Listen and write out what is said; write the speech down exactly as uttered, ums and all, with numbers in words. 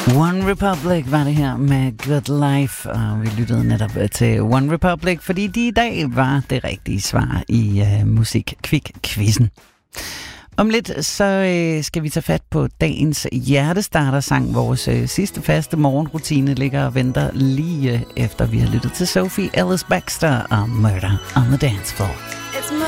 One Republic var det her med Good Life, og vi lyttede netop til One Republic, fordi de i dag var det rigtige svar i uh, Musik-Kvik-quizzen. Om lidt så øh, skal vi tage fat på dagens hjertestarter-sang. Vores øh, sidste faste morgenrutine ligger og venter lige øh, efter vi har lyttet til Sophie Ellis-Bextor og Murder on the Dance Floor.